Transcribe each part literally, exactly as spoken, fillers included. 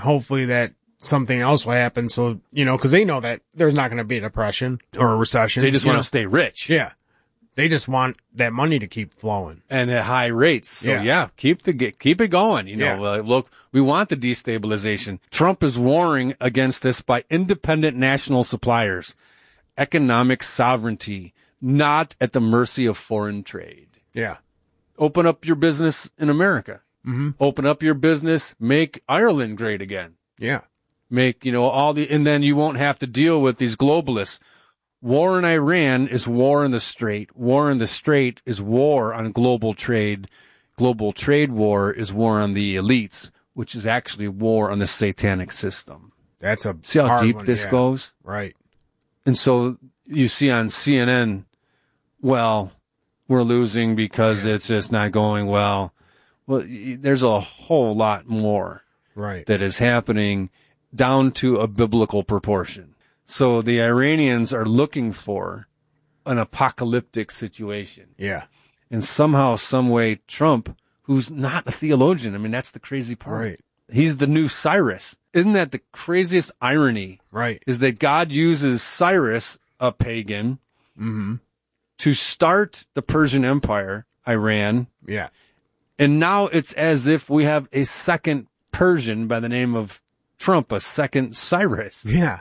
hopefully that something else will happen. So, you know, because they know that there's not going to be a depression or a recession. They just want know? to stay rich. Yeah. They just want that money to keep flowing. And at high rates. So, yeah, Yeah. keep the keep it going. You know, Yeah. uh, look, we want the destabilization. Trump is warring against this by independent national suppliers, economic sovereignty, not at the mercy of foreign trade. Yeah. Open up your business in America. Mm-hmm. Open up your business. Make Ireland great again. Yeah. Make, you know, all the, and then you won't have to deal with these globalists. War in Iran is war in the Strait. War in the Strait is war on global trade. Global trade war is war on the elites, which is actually war on the satanic system. That's a See how hard deep one, this yeah. goes? Right. And so you see on C N N, well, we're losing because Yeah. it's just not going well. Well, y- there's a whole lot more Right. that is happening down to a biblical proportion. So the Iranians are looking for an apocalyptic situation. Yeah. And somehow, some way, Trump, who's not a theologian, I mean, that's the crazy part. Right. He's the new Cyrus. Isn't that the craziest irony? Right. Is that God uses Cyrus, a pagan, Mm-hmm. to start the Persian Empire, Iran. Yeah. And now it's as if we have a second Persian by the name of Trump, a second Cyrus. Yeah.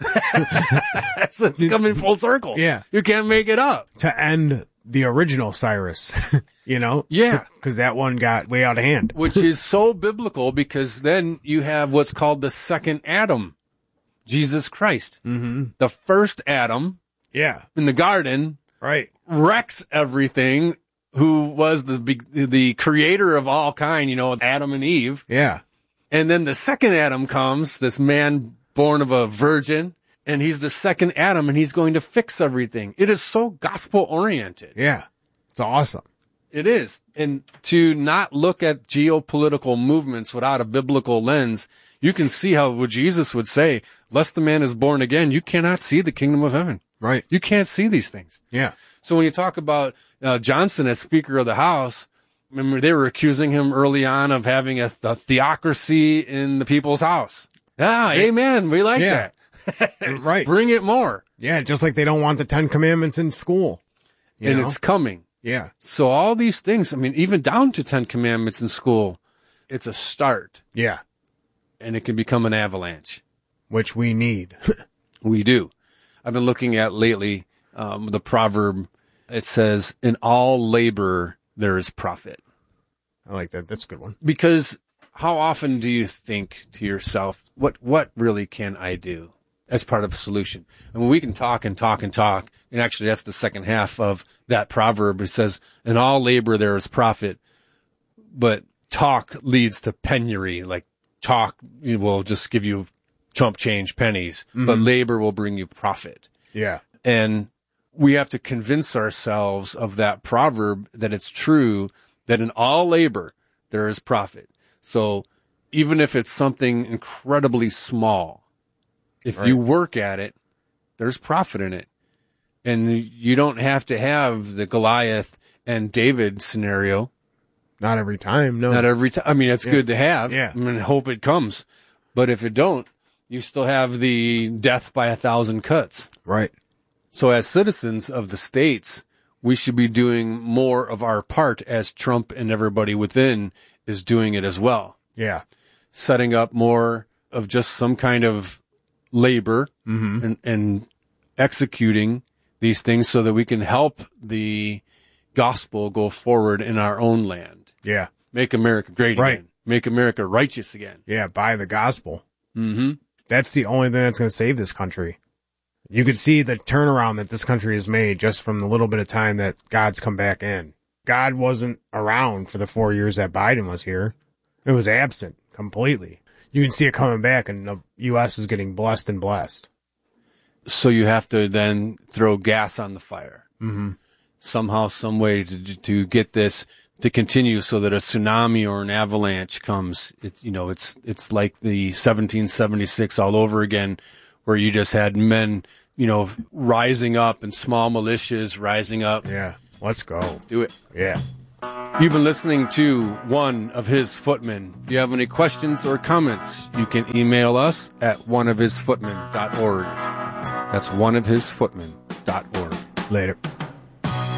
That's it's coming full circle. Yeah. You can't make it up. To end the original Cyrus, you know? Yeah. Because that one got way out of hand. Which is so biblical because then you have what's called the second Adam, Jesus Christ. Mm-hmm. The first Adam Yeah. in the garden Right. wrecks everything, who was the be- the creator of all kind, you know, Adam and Eve. Yeah. And then the second Adam comes, this man born of a virgin, and he's the second Adam, and he's going to fix everything. It is so gospel oriented. Yeah. It's awesome. It is. And to not look at geopolitical movements without a biblical lens, you can see how what Jesus would say, unless the man is born again, you cannot see the kingdom of heaven. Right. You can't see these things. Yeah. So when you talk about uh, Johnson as Speaker of the House, remember they were accusing him early on of having a, a theocracy in the people's house. Ah, amen. We like Yeah. that. Right. Bring it more. Yeah. Just like they don't want the Ten Commandments in school. You and know? it's coming. Yeah. So all these things, I mean, even down to Ten Commandments in school, it's a start, Yeah. and it can become an avalanche. Which we need. We do. I've been looking at lately um, the proverb. It says, in all labor, there is profit. I like that. That's a good one. Because how often do you think to yourself, what, what really can I do as part of a solution? I mean, we can talk and talk and talk. And actually, that's the second half of that proverb. It says, in all labor, there is profit. But talk leads to penury. Like talk will just give you chump change pennies, mm-hmm. but labor will bring you profit. Yeah. And we have to convince ourselves of that proverb that it's true, that in all labor, there is profit. So even if it's something incredibly small, if right. you work at it, there's profit in it. And you don't have to have the Goliath and David scenario. Not every time. No. Not every time. I mean, it's yeah. good to have. Yeah. I mean, hope it comes. But if it don't, you still have the death by a thousand cuts. Right. So as citizens of the states, we should be doing more of our part as Trump and everybody within is doing it as well. Yeah. Setting up more of just some kind of labor mm-hmm. and, and executing these things so that we can help the gospel go forward in our own land. Yeah. Make America great right. again. Make America righteous again. Yeah. By the gospel. Mm-hmm. That's the only thing that's going to save this country. You could see the turnaround that this country has made just from the little bit of time that God's come back in. God wasn't around for the four years that Biden was here. It was absent completely. You can see it coming back, and the U S is getting blessed and blessed. So you have to then throw gas on the fire. Mm-hmm. Somehow, some way to to get this to continue so that a tsunami or an avalanche comes. It, you know, it's it's like the seventeen seventy-six all over again, where you just had men, you know, rising up and small militias rising up. Yeah. Let's go. Do it. Yeah. You've been listening to One of His Footmen. If you have any questions or comments, you can email us at one of his footmen dot org. That's one of his footmen dot org. Later.